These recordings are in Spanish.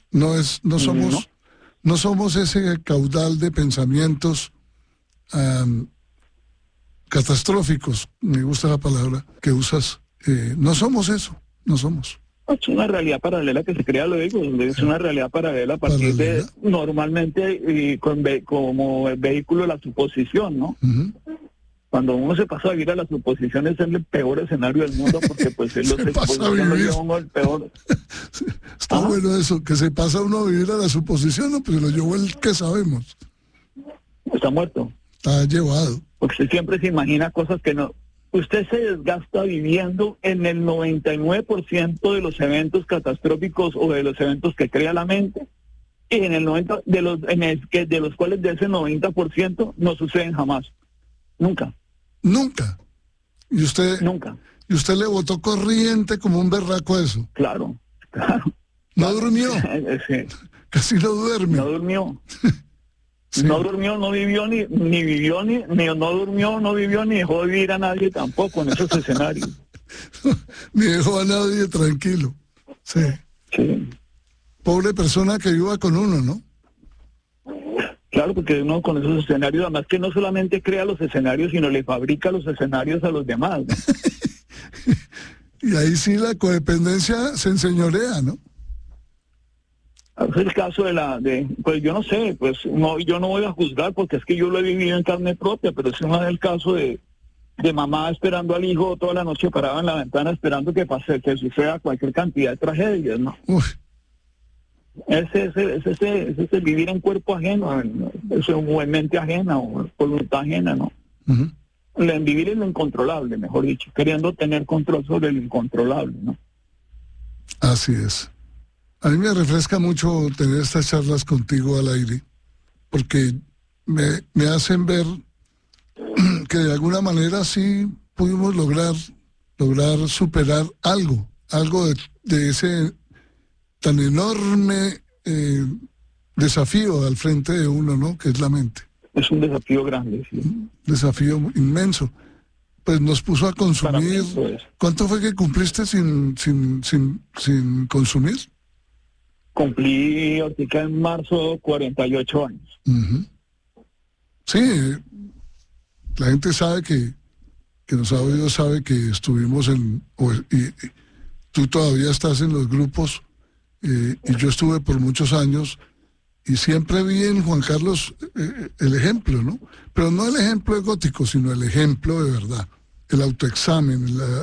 No somos, no somos ese caudal de pensamientos catastróficos, me gusta la palabra que usas. No somos eso, no somos. Es una realidad paralela que se crea luego, es una realidad paralela a partir de, normalmente, como el vehículo de la suposición, ¿no? Uh-huh. Cuando uno se pasa a vivir a la suposición es el peor escenario del mundo, porque pues él Se pasa a vivir. lo lleva uno al peor. Está bueno eso, que se pasa uno a vivir a la suposición, no, pero lo llevó el que sabemos. Está muerto. Está llevado. Porque usted siempre se imagina cosas que no... Usted se desgasta viviendo en el 99% de los eventos catastróficos o de los eventos que crea la mente, y en el 90% de los cuales de ese 90% no suceden jamás. Nunca. Nunca. ¿Y usted? Nunca. ¿Y usted le botó corriente como un berraco a eso? Claro. ¿No durmió? Sí. Casi no duerme. No durmió. Sí. No durmió, no vivió, ni vivió, ni no durmió, no vivió, ni dejó vivir a nadie tampoco en esos escenarios. Ni dejó a nadie tranquilo. Sí. Sí. Pobre persona que viva con uno, ¿no? Claro, porque uno con esos escenarios, además que no solamente crea los escenarios, sino le fabrica los escenarios a los demás, ¿no? Y ahí sí la codependencia se enseñorea, ¿no? Es el caso pues yo no sé, pues no, yo no voy a juzgar porque es que yo lo he vivido en carne propia, pero es el caso de mamá esperando al hijo toda la noche parada en la ventana esperando que suceda cualquier cantidad de tragedias, ¿no? Uy. Ese es el vivir en cuerpo ajeno, eso es en mente ajena o voluntad ajena, ¿no? Uh-huh. El vivir en lo incontrolable, mejor dicho, queriendo tener control sobre lo incontrolable, ¿no? Así es. A mí me refresca mucho tener estas charlas contigo al aire, porque me hacen ver que de alguna manera sí pudimos lograr superar algo de ese tan enorme desafío al frente de uno, ¿no? Que es la mente. Es un desafío grande, sí. Desafío inmenso. Pues nos puso a consumir. ¿Cuánto fue que cumpliste sin consumir? Cumplí ahorita en marzo 48 años. Uh-huh. Sí, la gente sabe que nos ha oído, sabe que estuvimos y tú todavía estás en los grupos, y yo estuve por muchos años, y siempre vi en Juan Carlos el ejemplo, ¿no? Pero no el ejemplo egótico, sino el ejemplo de verdad, el autoexamen,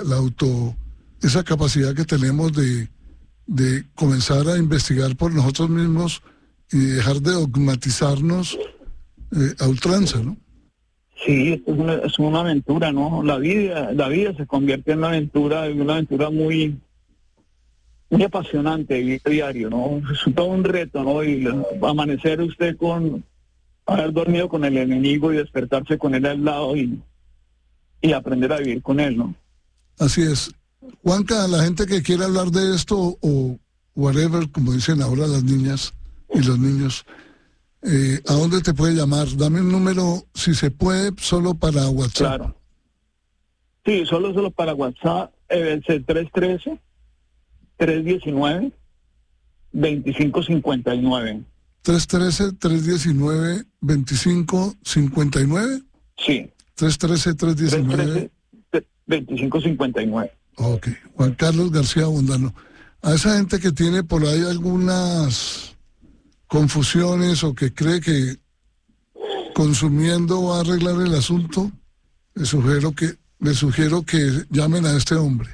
esa capacidad que tenemos de comenzar a investigar por nosotros mismos y dejar de dogmatizarnos a ultranza, ¿no? Sí, es una aventura, ¿no? La vida se convierte en una aventura muy, muy apasionante, vivir diario, ¿no? Es todo un reto, ¿no? Y amanecer usted haber dormido con el enemigo y despertarse con él al lado y aprender a vivir con él, ¿no? Así es. Juanca, la gente que quiera hablar de esto o whatever, como dicen ahora las niñas y los niños, ¿a dónde te puede llamar? Dame un número, si se puede, solo para WhatsApp. Claro. Sí, solo para WhatsApp, es el 313-319-2559. 313-319-2559. Sí. 313-319-2559. Ok. Juan Carlos García Bondano. A esa gente que tiene por ahí algunas confusiones o que cree que consumiendo va a arreglar el asunto, les sugiero que llamen a este hombre.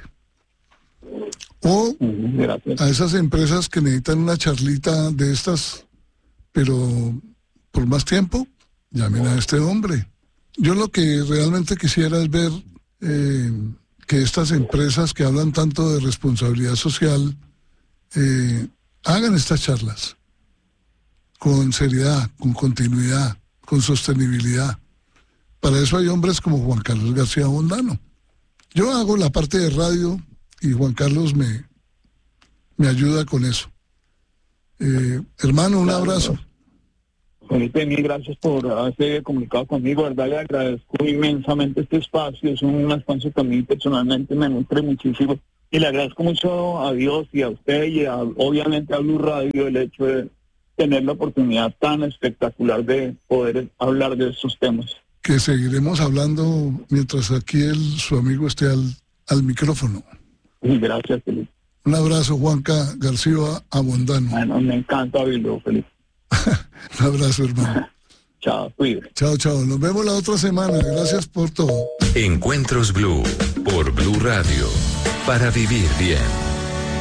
O a esas empresas que necesitan una charlita de estas, pero por más tiempo, llamen a este hombre. Yo lo que realmente quisiera es ver que estas empresas que hablan tanto de responsabilidad social hagan estas charlas con seriedad, con continuidad, con sostenibilidad. Para eso hay hombres como Juan Carlos García Bondano. Yo hago la parte de radio y Juan Carlos me ayuda con eso. Hermano, un abrazo. Felipe, mil gracias por haberse comunicado conmigo, ¿verdad? Le agradezco inmensamente este espacio. Es un espacio que a mí personalmente me nutre muchísimo Y le agradezco mucho a Dios y a usted y obviamente a Blue Radio el hecho de tener la oportunidad tan espectacular de poder hablar de estos temas. Que seguiremos hablando mientras aquí su amigo esté al micrófono. Y gracias, Felipe. Un abrazo, Juanca García Abondano. Bueno, me encanta oírlo, Felipe. Un abrazo, hermano. Chao, cuídate. Chao, chao. Nos vemos la otra semana. Gracias por todo. Encuentros Blue por Blue Radio. Para vivir bien.